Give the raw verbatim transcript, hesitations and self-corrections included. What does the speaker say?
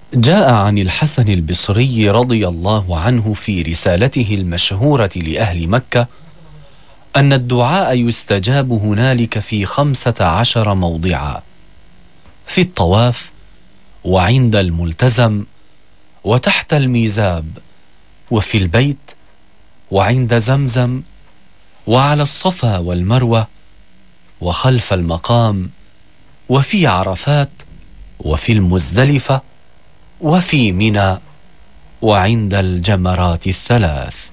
جاء عن الحسن البصري رضي الله عنه في رسالته المشهورة لأهل مكة أن الدعاء يستجاب هنالك في خمسة عشر موضعا: في الطواف، وعند الملتزم، وتحت الميزاب، وفي البيت، وعند زمزم، وعلى الصفا والمروة، وخلف المقام، وفي عرفات، وفي المزدلفة، وفي منى، وعند الجمرات الثلاث.